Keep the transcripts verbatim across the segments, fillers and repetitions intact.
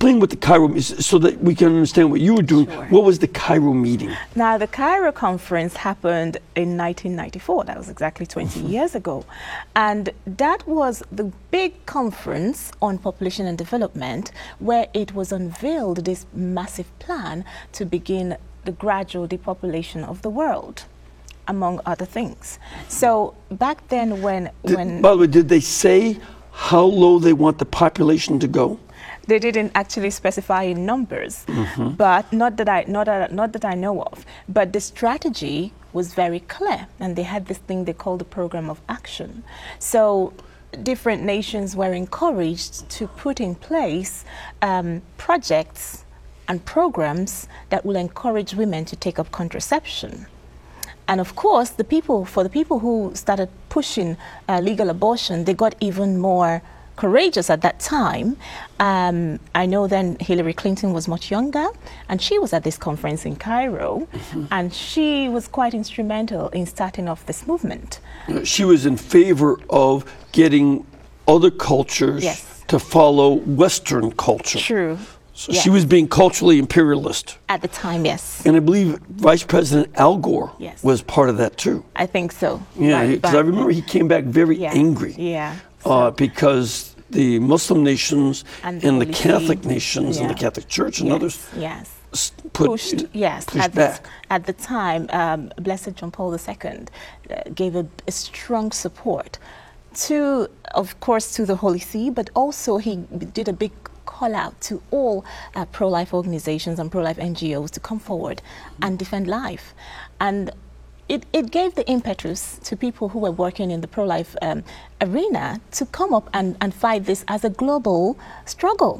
explain what the Cairo is so that we can understand what you were doing. Sure. What was the Cairo meeting? Now, the Cairo conference happened in nineteen ninety-four. That was exactly twenty mm-hmm. years ago. And that was the big conference on population and development, where it was unveiled this massive plan to begin the gradual depopulation of the world, among other things. So back then when... Did, when by the way, did they say how low they want the population to go? They didn't actually specify in numbers, mm-hmm. but not that I not that, not that I know of. But the strategy was very clear, and they had this thing they called the program of action. So different nations were encouraged to put in place um, projects and programs that will encourage women to take up contraception. And of course, the people for the people who started pushing uh, legal abortion, they got even more courageous at that time. Um, I know then Hillary Clinton was much younger, and she was at this conference in Cairo, mm-hmm. and she was quite instrumental in starting off this movement. She was in favor of getting other cultures yes. to follow Western culture. True. So yes. she was being culturally imperialist. At the time, yes. And I believe Vice President Al Gore yes. was part of that too. I think so. Yeah, because right, I remember he came back very yeah. angry. Yeah. Uh, because the Muslim nations and, and the, the Catholic nations yeah. and the Catholic Church and yes. others yes. put, pushed, yes, pushed at back. The, at the time, um, Blessed John Paul the Second uh, gave a, a strong support to, of course, to the Holy See, but also he did a big call out to all uh, pro-life organizations and pro-life N G Os to come forward and defend life. And It, it gave the impetus to people who were working in the pro-life um, arena to come up and, and fight this as a global struggle.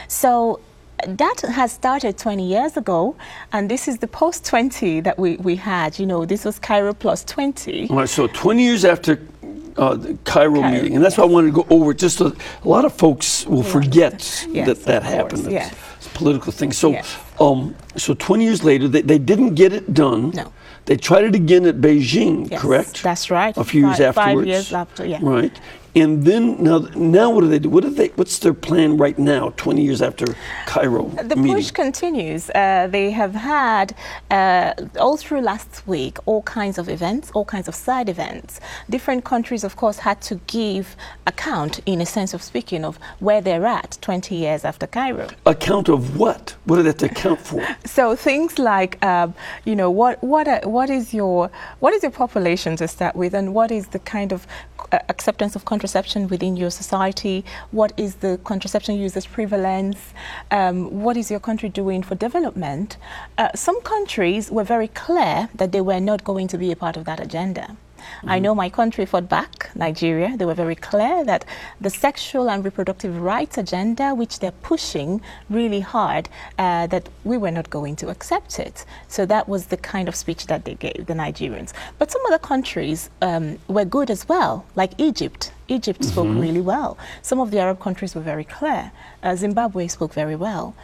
So that has started twenty years ago, and this is the post twenty that we, we had. You know, this was Cairo plus twenty. All right, so twenty years after uh, the Cairo, Cairo meeting, and that's yes. why I wanted to go over, just so a lot of folks will forget yes, that that happened. Yes. It's a political thing. So, yes. um, so twenty years later, they, they didn't get it done. No. They tried it again at Beijing, yes, correct? That's right. A few five, years afterwards. Five years after, yeah. Right. And then now, now what do they do? What do they? What's their plan right now? Twenty years after Cairo the meeting? push continues. Uh, they have had uh, all through last week all kinds of events, all kinds of side events. Different countries, of course, had to give account, in a sense of speaking, of where they're at twenty years after Cairo. Account of what? What do they have to account for? So things like, uh, you know, what what uh, what is your what is your population to start with, and what is the kind of uh, acceptance of contraception within your society? What is the contraception users prevalence? Um, what is your country doing for development? Uh, some countries were very clear that they were not going to be a part of that agenda. Mm-hmm. I know my country fought back, Nigeria. They were very clear that the sexual and reproductive rights agenda, which they're pushing really hard, uh, that we were not going to accept it. So that was the kind of speech that they gave, the Nigerians. But some other countries um, were good as well, like Egypt. Egypt mm-hmm. spoke really well. Some of the Arab countries were very clear. Uh, Zimbabwe spoke very well.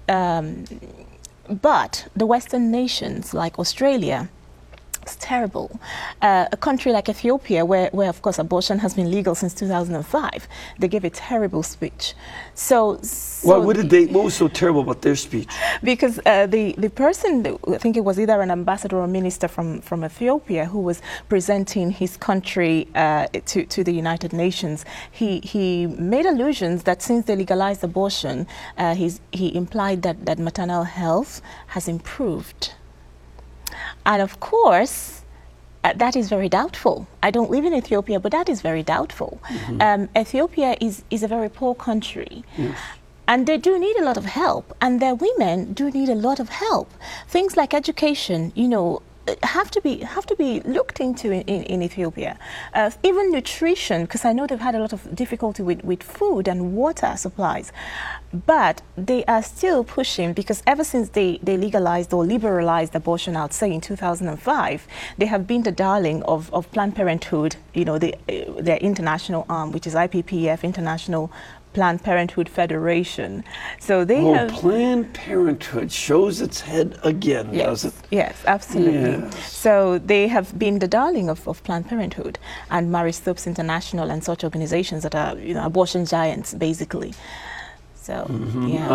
Um, but the Western nations, like Australia, it's terrible. Uh, a country like Ethiopia, where, where of course abortion has been legal since two thousand five, they gave a terrible speech. So, so Why, what did they? What was so terrible about their speech? Because uh, the the person, I think it was either an ambassador or a minister from from Ethiopia, who was presenting his country uh, to to the United Nations, he he made allusions that since they legalized abortion, uh, he's, he implied that that maternal health has improved. And of course, uh, that is very doubtful. I don't live in Ethiopia, but that is very doubtful. Mm-hmm. um, Ethiopia is, is a very poor country. Yes. And they do need a lot of help. And their women do need a lot of help. Things like education, you know, have to be have to be looked into in, in, in Ethiopia. Uh, even nutrition, because I know they've had a lot of difficulty with, with food and water supplies. But they are still pushing, because ever since they, they legalized or liberalized abortion, I'd say in two thousand five, they have been the darling of, of Planned Parenthood, you know, the, uh, their international arm, which is I P P F, International Planned Parenthood Federation. So they oh, have... Planned Parenthood shows its head again, yes, does it? Yes, absolutely. Yes. So they have been the darling of, of Planned Parenthood and Marie Stopes International and such organizations that are, you know, abortion giants, basically. So, mm-hmm. yeah.